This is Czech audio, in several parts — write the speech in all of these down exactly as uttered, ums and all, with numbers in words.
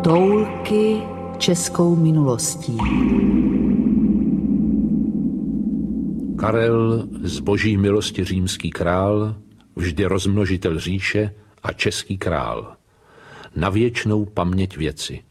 Toulky českou minulostí. Karel, z boží milosti římský král, vždy rozmnožitel říše a český král. Na věčnou paměť věci.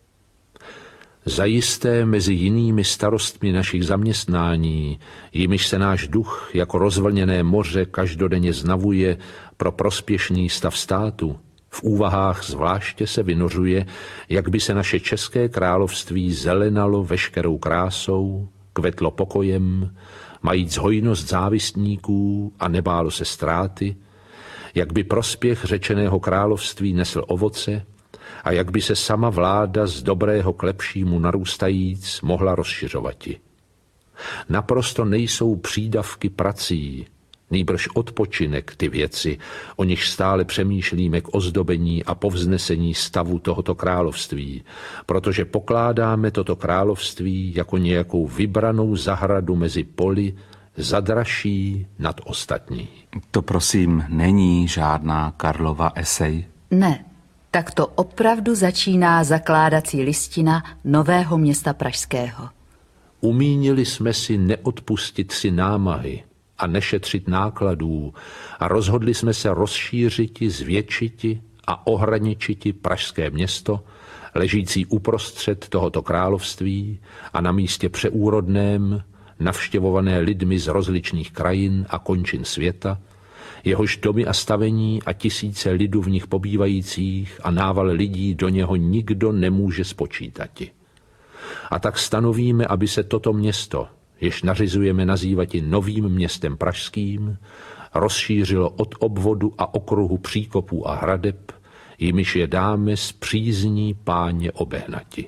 Zajisté mezi jinými starostmi našich zaměstnání, jimiž se náš duch jako rozvlněné moře každodenně znavuje pro prospěšný stav státu, v úvahách zvláště se vynořuje, jak by se naše české království zelenalo veškerou krásou, kvetlo pokojem, majíc hojnost závistníků a nebálo se ztráty, jak by prospěch řečeného království nesl ovoce a jak by se sama vláda z dobrého k lepšímu narůstajíc mohla rozšiřovati. Naprosto nejsou přídavky prací, nýbrž odpočinek ty věci, o nich stále přemýšlíme k ozdobení a povznesení stavu tohoto království, protože pokládáme toto království jako nějakou vybranou zahradu mezi poli, zadražší nad ostatní. To prosím není žádná Karlova esej? Ne, tak to opravdu začíná zakládací listina Nového Města Pražského. Umínili jsme si neodpustit si námahy a nešetřit nákladů a rozhodli jsme se rozšířiti, zvětšiti a ohraničiti pražské město, ležící uprostřed tohoto království a na místě přeúrodném, navštěvované lidmi z rozličných krajin a končin světa, jehož domy a stavení a tisíce lidu v nich pobývajících a nával lidí do něho nikdo nemůže spočítati. A tak stanovíme, aby se toto město, jež nařizujeme nazývati Novým městem pražským, rozšířilo od obvodu a okruhu příkopů a hradeb, jimiž je dáme z přízní páně obehnati.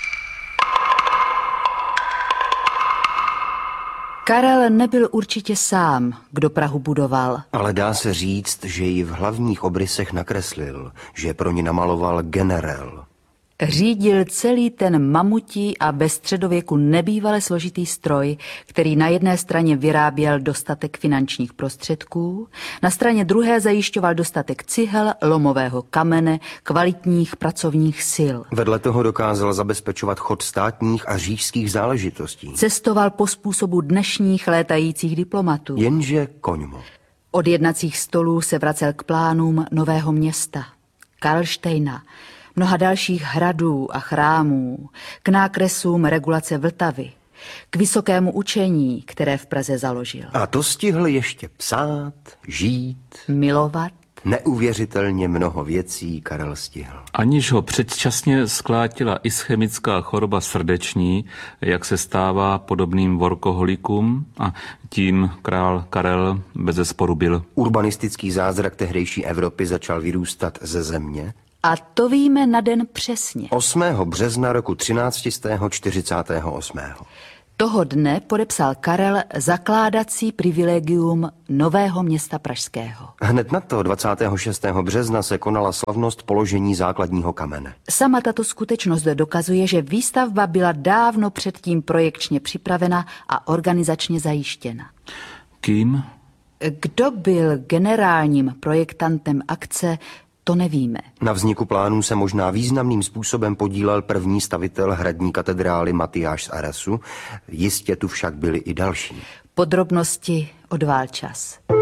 Karel nebyl určitě sám, kdo Prahu budoval. Ale dá se říct, že ji v hlavních obrysech nakreslil, že pro ní namaloval generál. Řídil celý ten mamutí a ve středověku nebývale složitý stroj, který na jedné straně vyráběl dostatek finančních prostředků, na straně druhé zajišťoval dostatek cihel, lomového kamene, kvalitních pracovních sil. Vedle toho dokázal zabezpečovat chod státních a říšských záležitostí. Cestoval po způsobu dnešních létajících diplomatů. Jenže koňmo. Od jednacích stolů se vracel k plánům Nového Města, Karlštejna, mnoha dalších hradů a chrámů, k nákresům regulace Vltavy, k vysokému učení, které v Praze založil. A to stihl ještě psát, žít, milovat. Neuvěřitelně mnoho věcí Karel stihl. Aniž ho předčasně sklátila ischemická choroba srdeční, jak se stává podobným workoholikům, a tím král Karel bezesporu byl. Urbanistický zázrak tehdejší Evropy začal vyrůstat ze země. A to víme na den přesně. osmého března roku třináct set čtyřicet osm. Toho dne podepsal Karel zakládací privilegium Nového Města Pražského. Hned na to dvacátého šestého března se konala slavnost položení základního kamene. Sama tato skutečnost dokazuje, že výstavba byla dávno předtím projekčně připravena a organizačně zajištěna. Kým? Kdo byl generálním projektantem akce, to nevíme. Na vzniku plánů se možná významným způsobem podílel první stavitel hradní katedrály Matyáš z Arasu, jistě tu však byli i další. Podrobnosti odvál čas.